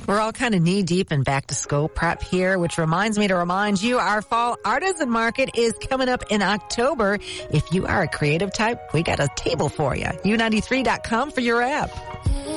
We're all kind of knee deep in back to school prep here, which reminds me to remind you our fall artisan market is coming up in October. If you are a creative type, we got a table for you. U93.com for your app.